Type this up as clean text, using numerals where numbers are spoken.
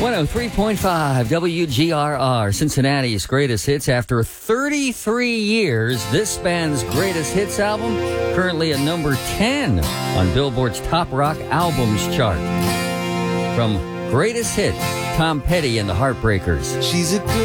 103.5 WGRR, Cincinnati's greatest hits. After 33 years, this band's greatest hits album currently at number 10 on Billboard's Top Rock Albums chart. From Greatest Hits, Tom Petty and the Heartbreakers. She's a good